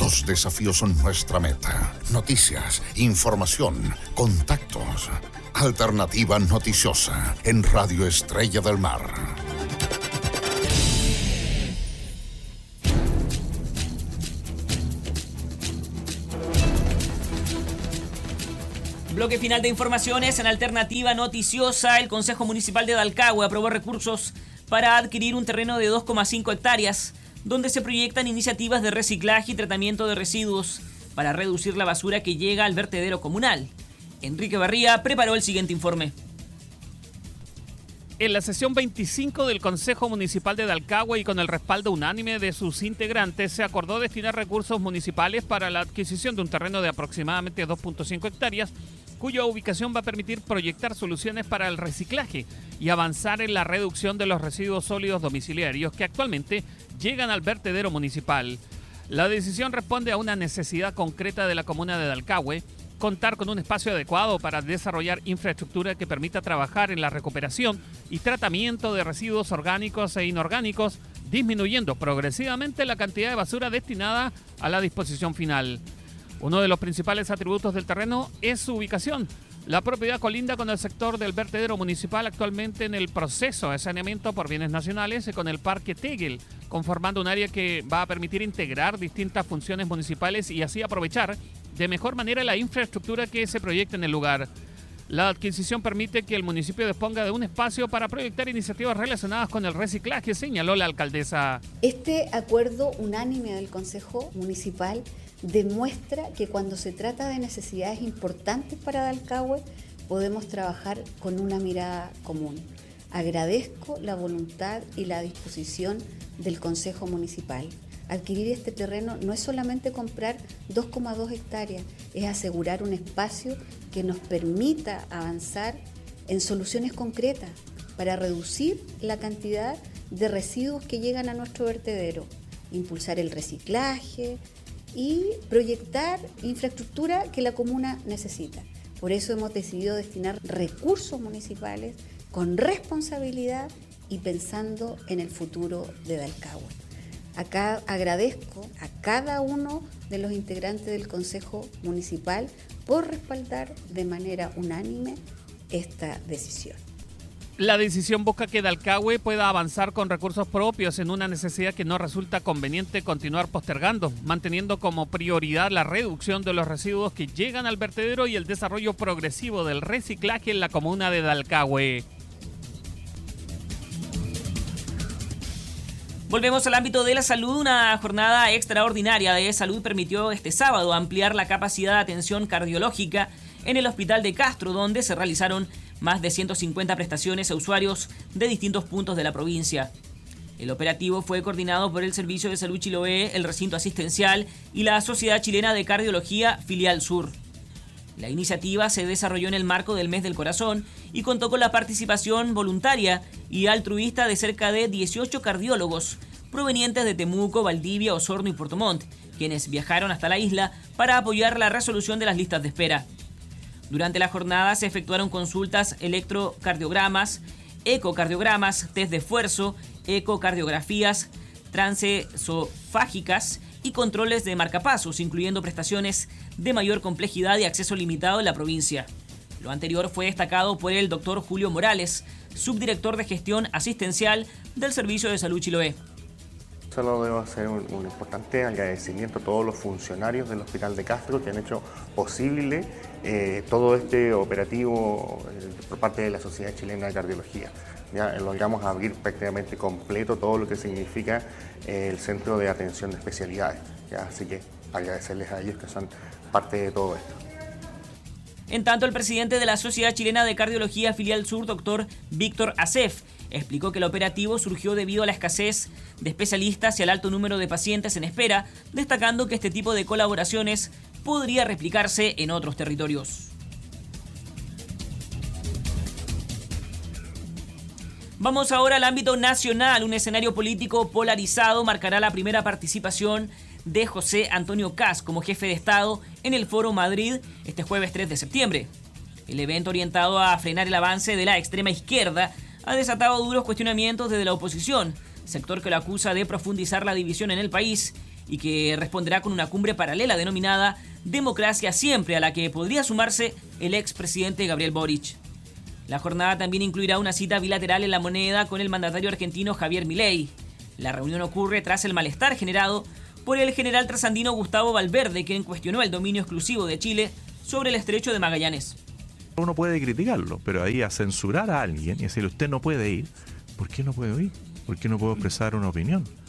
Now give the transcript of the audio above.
Los desafíos son nuestra meta. Noticias, información, contactos. Alternativa Noticiosa en Radio Estrella del Mar. Bloque final de informaciones en Alternativa Noticiosa. El Consejo Municipal de Dalcahue aprobó recursos para adquirir un terreno de 2,5 hectáreas, donde se proyectan iniciativas de reciclaje y tratamiento de residuos para reducir la basura que llega al vertedero comunal. Enrique Barría preparó el siguiente informe. En la sesión 25 del Consejo Municipal de Dalcahue y con el respaldo unánime de sus integrantes, se acordó destinar recursos municipales para la adquisición de un terreno de aproximadamente 2,5 hectáreas, cuya ubicación va a permitir proyectar soluciones para el reciclaje y avanzar en la reducción de los residuos sólidos domiciliarios que actualmente llegan al vertedero municipal. La decisión responde a una necesidad concreta de la comuna de Dalcahue: contar con un espacio adecuado para desarrollar infraestructura que permita trabajar en la recuperación y tratamiento de residuos orgánicos e inorgánicos, disminuyendo progresivamente la cantidad de basura destinada a la disposición final. Uno de los principales atributos del terreno es su ubicación. La propiedad colinda con el sector del vertedero municipal, actualmente en el proceso de saneamiento por bienes nacionales, y con el Parque Tegel, conformando un área que va a permitir integrar distintas funciones municipales y así aprovechar de mejor manera la infraestructura que se proyecta en el lugar. La adquisición permite que el municipio disponga de un espacio para proyectar iniciativas relacionadas con el reciclaje, señaló la alcaldesa. Este acuerdo unánime del Consejo Municipal demuestra que cuando se trata de necesidades importantes para Dalcahue, podemos trabajar con una mirada común. Agradezco la voluntad y la disposición del Consejo Municipal. Adquirir este terreno no es solamente comprar 2,2 hectáreas, es asegurar un espacio que nos permita avanzar en soluciones concretas para reducir la cantidad de residuos que llegan a nuestro vertedero, impulsar el reciclaje y proyectar infraestructura que la comuna necesita. Por eso hemos decidido destinar recursos municipales con responsabilidad y pensando en el futuro de Dalcahue. Acá agradezco a cada uno de los integrantes del Consejo Municipal por respaldar de manera unánime esta decisión. La decisión busca que Dalcahue pueda avanzar con recursos propios en una necesidad que no resulta conveniente continuar postergando, manteniendo como prioridad la reducción de los residuos que llegan al vertedero y el desarrollo progresivo del reciclaje en la comuna de Dalcahue. Volvemos al ámbito de la salud. Una jornada extraordinaria de salud permitió este sábado ampliar la capacidad de atención cardiológica en el Hospital de Castro, donde se realizaron más de 150 prestaciones a usuarios de distintos puntos de la provincia. El operativo fue coordinado por el Servicio de Salud Chiloé, el Recinto Asistencial y la Sociedad Chilena de Cardiología Filial Sur. La iniciativa se desarrolló en el marco del Mes del Corazón y contó con la participación voluntaria y altruista de cerca de 18 cardiólogos provenientes de Temuco, Valdivia, Osorno y Puerto Montt, quienes viajaron hasta la isla para apoyar la resolución de las listas de espera. Durante la jornada se efectuaron consultas, electrocardiogramas, ecocardiogramas, test de esfuerzo, ecocardiografías transesofágicas y controles de marcapasos, incluyendo prestaciones de mayor complejidad y acceso limitado en la provincia. Lo anterior fue destacado por el doctor Julio Morales, subdirector de gestión asistencial del Servicio de Salud Chiloé. Solo debo hacer un importante agradecimiento a todos los funcionarios del Hospital de Castro que han hecho posible todo este operativo por parte de la Sociedad Chilena de Cardiología. Ya logramos abrir prácticamente completo todo lo que significa el Centro de Atención de Especialidades. ¿Ya? Así que agradecerles a ellos que son parte de todo esto. En tanto, el presidente de la Sociedad Chilena de Cardiología Filial Sur, doctor Víctor Acef, explicó que el operativo surgió debido a la escasez de especialistas y al alto número de pacientes en espera, destacando que este tipo de colaboraciones podría replicarse en otros territorios. Vamos ahora al ámbito nacional. Un escenario político polarizado marcará la primera participación de José Antonio Kast como jefe de Estado en el Foro Madrid este jueves 3 de septiembre. El evento, orientado a frenar el avance de la extrema izquierda, ha desatado duros cuestionamientos desde la oposición, sector que lo acusa de profundizar la división en el país y que responderá con una cumbre paralela denominada Democracia Siempre, a la que podría sumarse el expresidente Gabriel Boric. La jornada también incluirá una cita bilateral en La Moneda con el mandatario argentino Javier Milei. La reunión ocurre tras el malestar generado por el general trasandino Gustavo Valverde, quien cuestionó el dominio exclusivo de Chile sobre el estrecho de Magallanes. Uno puede criticarlo, pero ahí a censurar a alguien y decirle usted no puede ir, ¿por qué no puedo ir? ¿Por qué no puedo expresar una opinión?